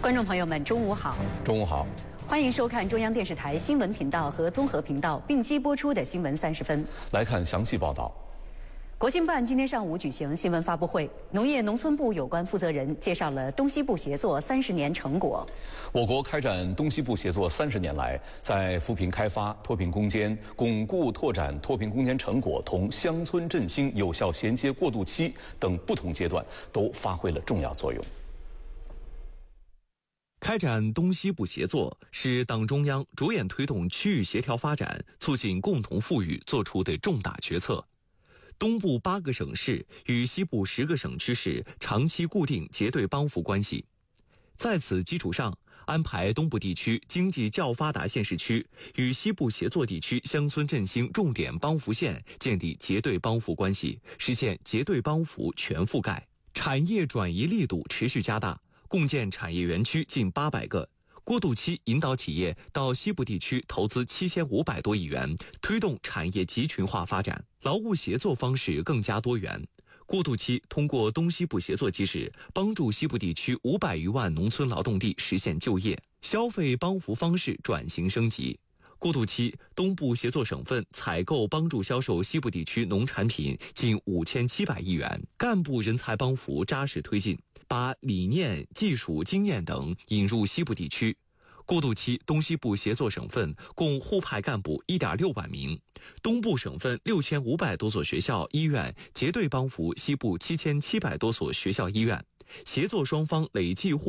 观众朋友们，中午好！ 中午好， 欢迎收看中央电视台新闻频道和综合频道并机播出的《新闻30分》。 来看详细报道。 国新办今天上午举行新闻发布会，农业农村部有关负责人介绍了东西部协作30年成果。 我国开展东西部协作30年来，在扶贫开发、脱贫攻坚、巩固拓展脱贫攻坚成果同乡村振兴有效衔接过渡期等不同阶段，都发挥了重要作用。 开展东西部协作是党中央着眼推动区域协调发展、促进共同富裕作出的重大决策。东部8个省市与西部10个省区市长期固定结对帮扶关系，在此基础上，安排东部地区经济较发达县市区与西部协作地区乡村振兴重点帮扶县建立结对帮扶关系，实现结对帮扶全覆盖。产业转移力度持续加大，共建产业园区近800个。过渡期引导企业到西部地区投资7500多亿元，推动产业集群化发展。劳务协作方式更加多元。过渡期通过东西部协作机制，帮助西部地区500余万农村劳动力实现就业。消费帮扶方式转型升级。过渡期，东部协作省份采购帮助销售西部地区农产品近5700亿元。干部人才帮扶扎实推进，把理念、技术、经验等引入西部地区。过渡期，东西部协作省份共互派干部1.6万名，东部省份6500多所学校、医院结对帮扶西部7700多所学校、医院，协作双方累计